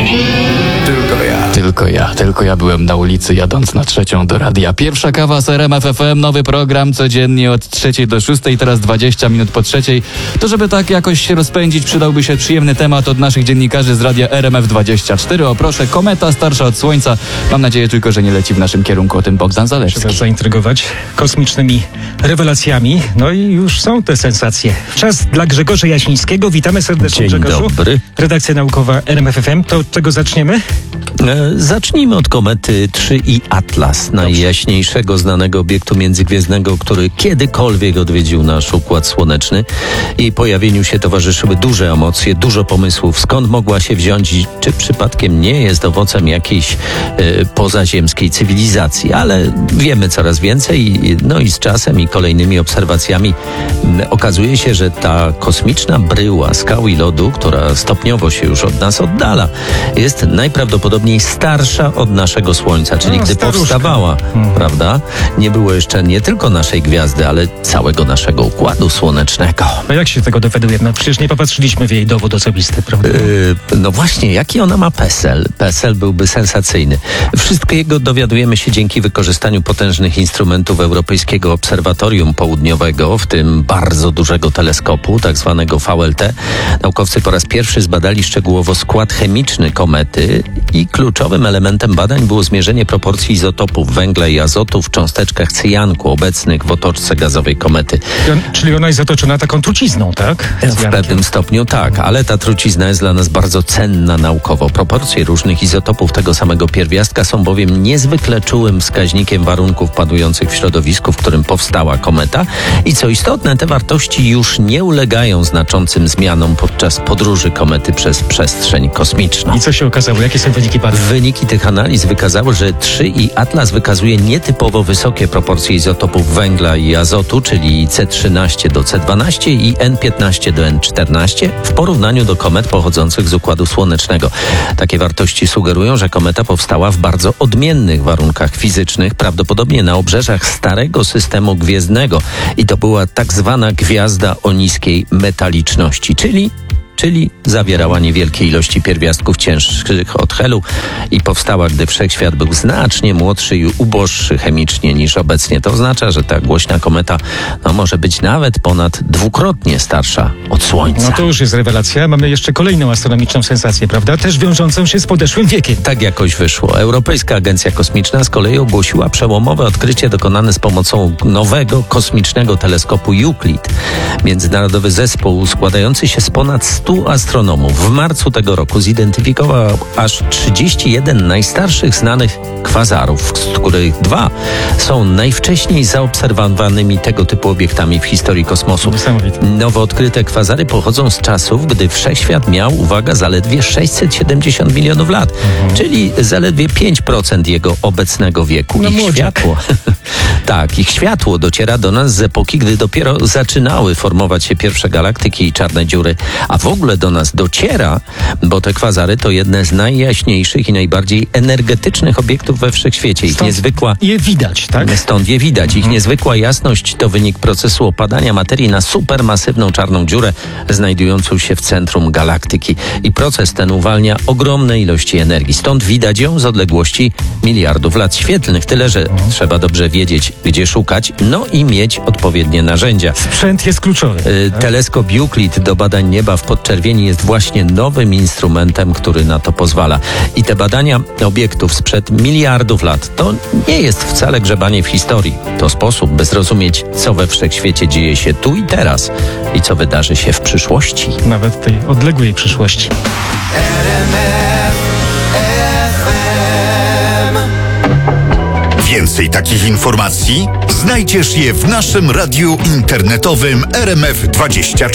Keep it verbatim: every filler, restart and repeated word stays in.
Tylko ja. Tylko ja, tylko ja byłem na ulicy jadąc na trzecią do radia. Pierwsza kawa z R M F F M, nowy program codziennie od trzeciej do szóstej, teraz dwadzieścia minut po trzeciej. To żeby tak jakoś się rozpędzić, przydałby się przyjemny temat od naszych dziennikarzy z radia R M F dwadzieścia cztery. O proszę, kometa starsza od Słońca. Mam nadzieję tylko, że nie leci w naszym kierunku, o tym Bogdan Zalewski. Trzeba zaintrygować kosmicznymi rewelacjami. No i już są te sensacje. Czas dla Grzegorza Jasińskiego. Witamy serdecznie, Dzień Grzegorzu. dobry. Redakcja naukowa R M F F M. To od czego zaczniemy? E, zacznijmy od komety trzy I Atlas, najjaśniejszego znanego obiektu międzygwiezdnego, który kiedykolwiek odwiedził nasz Układ Słoneczny. Jej pojawieniu się towarzyszyły duże emocje, dużo pomysłów, skąd mogła się wziąć i czy przypadkiem nie jest owocem jakiejś e, pozaziemskiej cywilizacji. Ale wiemy coraz więcej, no i z czasem i kolejnymi obserwacjami m, okazuje się, że ta kosmiczna bryła skał i lodu, która stopniowo się już od nas oddala, jest najprawdopodobniej starsza od naszego Słońca, czyli No, gdy staruszka. powstawała, Hmm. prawda, nie było jeszcze nie tylko naszej gwiazdy, ale całego naszego Układu Słonecznego. No jak się tego dowiadujemy? No przecież nie popatrzyliśmy w jej dowód osobisty, prawda? Yy, no właśnie, jaki ona ma PESEL? PESEL byłby sensacyjny. Wszystkiego dowiadujemy się dzięki wykorzystaniu potężnych instrumentów Europejskiego Obserwatorium Południowego, w tym bardzo dużego teleskopu, tak zwanego V L T. Naukowcy po raz pierwszy zbadali szczegółowo skład chemiczny komety i kluczowym elementem badań było zmierzenie proporcji izotopów węgla i azotu w cząsteczkach cyjanku obecnych w otoczce gazowej komety. I on, czyli ona jest otoczona taką trucizną, tak? W pewnym stopniu tak, ale ta trucizna jest dla nas bardzo cenna naukowo. Proporcje różnych izotopów tego samego pierwiastka są bowiem niezwykle czułym wskaźnikiem warunków panujących w środowisku, w którym powstała kometa. I co istotne, te wartości już nie ulegają znaczącym zmianom podczas podróży komety przez przestrzeń kosmiczną. I co się okazało? Jakie są wyniki badań? Wyniki tych analiz wykazały, że trzy I Atlas wykazuje nietypowo wysokie proporcje izotopów węgla i azotu, czyli C trzynaście do C dwanaście i N piętnaście do N czternaście w porównaniu do komet pochodzących z Układu Słonecznego. Takie wartości sugerują, że kometa powstała w bardzo odmiennych warunkach fizycznych, prawdopodobnie na obrzeżach starego systemu gwiezdnego i to była tak zwana gwiazda o niskiej metaliczności, czyli czyli zawierała niewielkie ilości pierwiastków cięższych od helu i powstała, gdy wszechświat był znacznie młodszy i uboższy chemicznie niż obecnie. To oznacza, że ta głośna kometa no, może być nawet ponad dwukrotnie starsza od Słońca. No to już jest rewelacja. Mamy jeszcze kolejną astronomiczną sensację, prawda? Też wiążącą się z podeszłym wiekiem. Tak jakoś wyszło. Europejska Agencja Kosmiczna z kolei ogłosiła przełomowe odkrycie dokonane z pomocą nowego kosmicznego teleskopu Euclid. Międzynarodowy zespół składający się z ponad stu astronomów w marcu tego roku zidentyfikował aż trzydzieści jeden najstarszych znanych kwazarów, z których dwa są najwcześniej zaobserwowanymi tego typu obiektami w historii kosmosu. Niesamowite. Nowo odkryte kwazary pochodzą z czasów, gdy wszechświat miał, uwaga, zaledwie sześćset siedemdziesiąt milionów lat, mhm. czyli zaledwie pięć procent jego obecnego wieku. No ich młodziak. światło, tak, ich światło dociera do nas z epoki, gdy dopiero zaczynały formować się pierwsze galaktyki i czarne dziury, a w ogóle do nas dociera, bo te kwazary to jedne z najjaśniejszych i najbardziej energetycznych obiektów we wszechświecie. Ich Stąd niezwykła... je widać, tak? Stąd je widać. Ich Mhm. niezwykła jasność to wynik procesu opadania materii na supermasywną czarną dziurę znajdującą się w centrum galaktyki. I proces ten uwalnia ogromne ilości energii. Stąd widać ją z odległości miliardów lat świetlnych. Tyle, że Mhm. trzeba dobrze wiedzieć, gdzie szukać, no i mieć odpowiednie narzędzia. Sprzęt jest kluczowy. Y, Teleskop Euclid do badań nieba w podczerwieni jest właśnie nowym instrumentem, który na to pozwala. I te badania obiektów sprzed miliardów lat to nie jest wcale grzebanie w historii. To sposób, by zrozumieć, co we wszechświecie dzieje się tu i teraz i co wydarzy się w przyszłości. Nawet tej odległej przyszłości. Więcej takich informacji znajdziesz je w naszym radiu internetowym R M F dwadzieścia cztery.